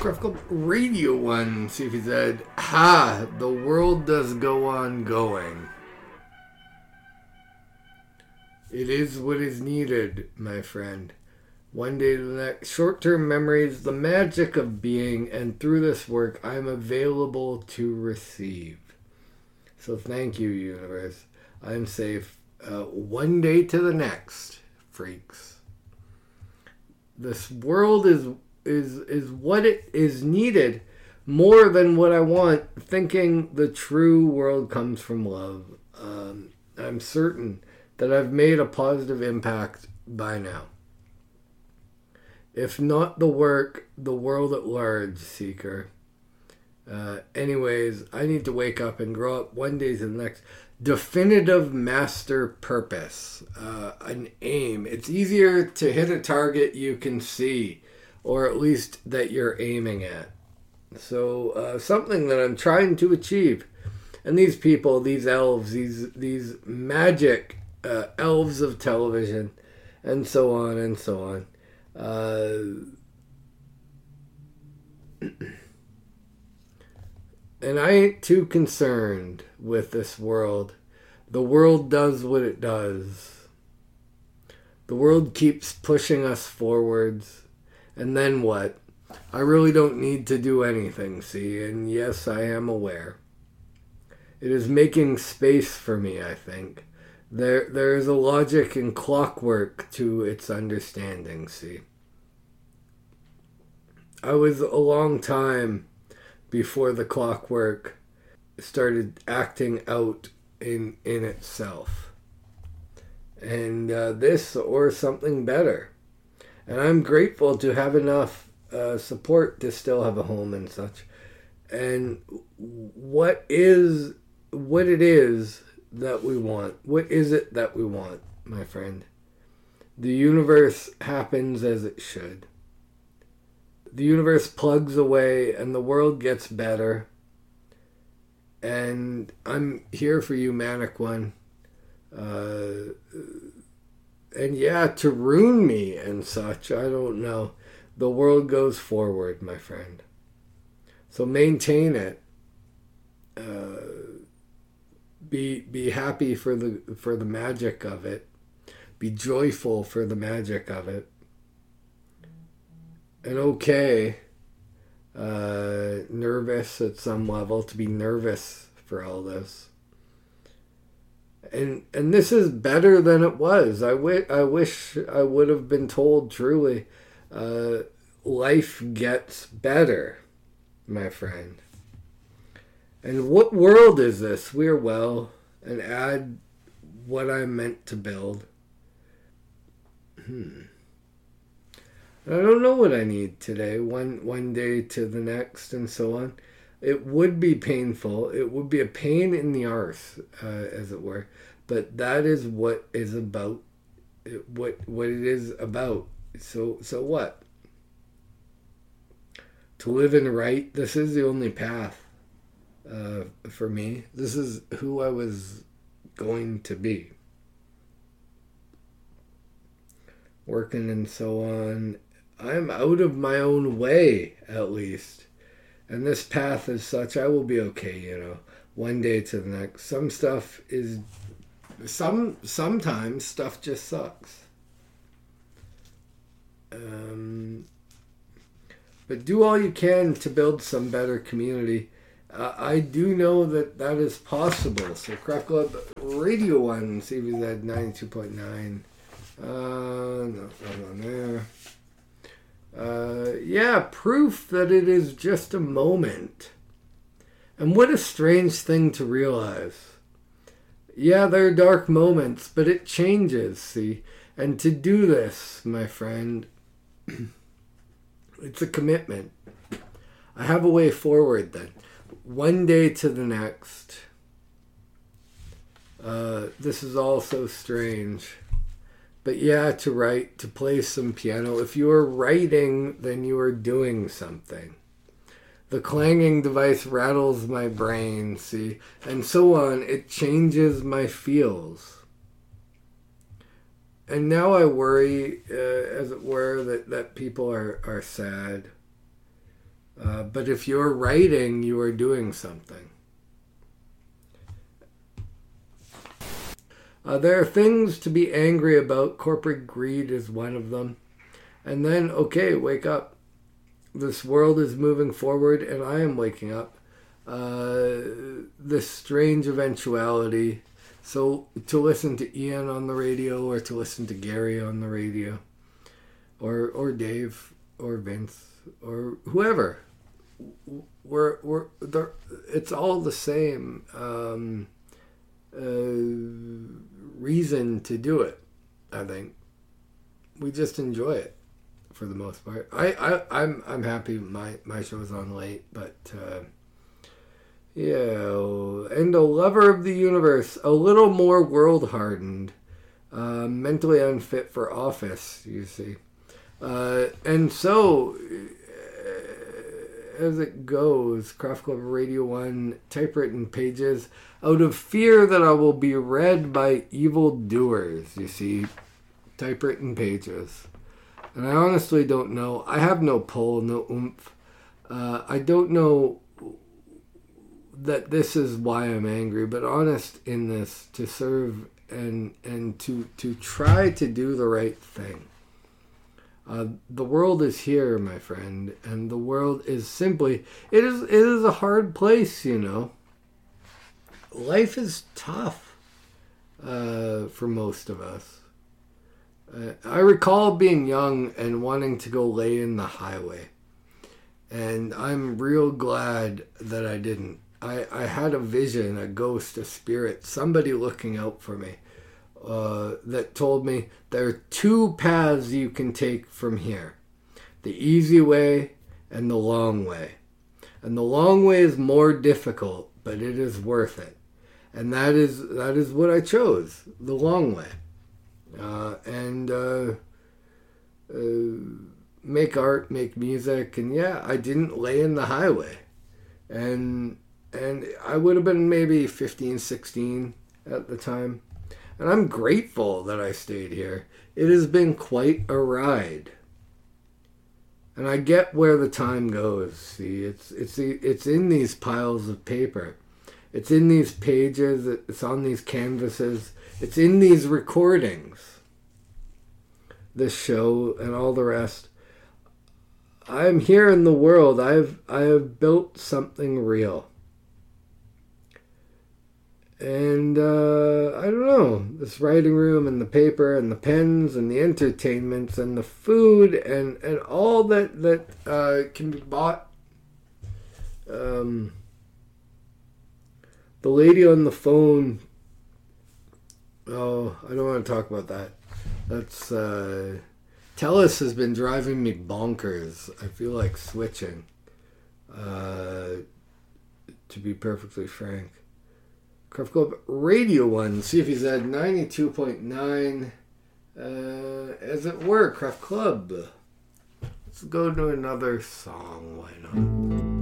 Gruff Radio 1, see if he said, "Ha, the world does go on going. It is what is needed, my friend. One day to the next. Short-term memories, the magic of being, and through this work, I am available to receive." So thank you, universe. I'm safe. One day to the next, freaks. This world is what it is needed more than what I want, thinking the true world comes from love. I'm certain that I've made a positive impact by now. If not the work, the world at large, Seeker. Anyways, I need to wake up and grow up one day to the next. Definitive master purpose. An aim. It's easier to hit a target you can see, or at least that you're aiming at. So something that I'm trying to achieve. And these people, these elves, these magic elves of television, and so on and so on. And I ain't too concerned with this world. The world does what it does. The world keeps pushing us forwards. And then what? I really don't need to do anything, see? And yes, I am aware. It is making space for me, I think. There is a logic and clockwork to its understanding, see? I was a long time before the clockwork started acting out in itself. And this or something better. And I'm grateful to have enough support to still have a home and such. And what it is that we want? What is it that we want, my friend? The universe happens as it should. The universe plugs away and the world gets better. And I'm here for you, Manic One. And yeah, to ruin me and such, I don't know. The world goes forward, my friend. So maintain it. Be happy for the magic of it. Be joyful for the magic of it. And okay, nervous at some level, to be nervous for all this. And this is better than it was. I wish I would have been told truly, life gets better, my friend. And what world is this? We're well, and add what I'm meant to build. I don't know what I need today, one day to the next, and so on. It would be painful. It would be a pain in the arse, as it were. But that is what is about. What it is about. So what? To live in right. This is the only path for me. This is who I was going to be. Working and so on. I'm out of my own way, at least. And this path is such, I will be okay, one day to the next. Sometimes stuff just sucks. But do all you can to build some better community. I do know that is possible. So Craft Club Radio 1, CVZ 92.9. Nothing on there. Yeah, proof that it is just a moment. And what a strange thing to realize. Yeah, there are dark moments, but it changes, see? And to do this, my friend, it's a commitment. I have a way forward then. One day to the next. This is all so strange. But yeah, to write, to play some piano. If you are writing, then you are doing something. The clanging device rattles my brain, see? And so on. It changes my feels. And now I worry, as it were, that people are sad. But if you're writing, you are doing something. There are things to be angry about. Corporate greed is one of them. And then, okay, wake up. This world is moving forward, and I am waking up. This strange eventuality. So to listen to Ian on the radio, or to listen to Gary on the radio, or Dave, or Vince, or whoever, it's all the same reason to do it. I think we just enjoy it for the most part. I'm happy my show's on late, but. Yeah, and a lover of the universe, a little more world-hardened, mentally unfit for office, you see. And so, as it goes, Craft Club Radio 1, typewritten pages, out of fear that I will be read by evildoers, you see. Typewritten pages. And I honestly don't know. I have no pull, no oomph. I don't know that this is why I'm angry, but honest in this, to serve and to try to do the right thing. The world is here, my friend, and the world is simply, it is a hard place, you know. Life is tough for most of us. I recall being young and wanting to go lay in the highway, and I'm real glad that I didn't. I had a vision, a ghost, a spirit, somebody looking out for me that told me there are two paths you can take from here. The easy way and the long way. And the long way is more difficult, but it is worth it. And that is what I chose, the long way. Make art, make music, and yeah, I didn't lay in the highway. And I would have been maybe 15, 16 at the time. And I'm grateful that I stayed here. It has been quite a ride. And I get where the time goes. See, it's in these piles of paper. It's in these pages. It's on these canvases. It's in these recordings. This show and all the rest. I'm here in the world. I have built something real. And I don't know, this writing room and the paper and the pens and the entertainments and the food and all that can be bought. The lady on the phone, oh, I don't want to talk about that. That's, Telus has been driving me bonkers. I feel like switching, to be perfectly frank. Craft Club Radio 1, see if he's at 92.9. As it were, Craft Club. Let's go to another song, why not?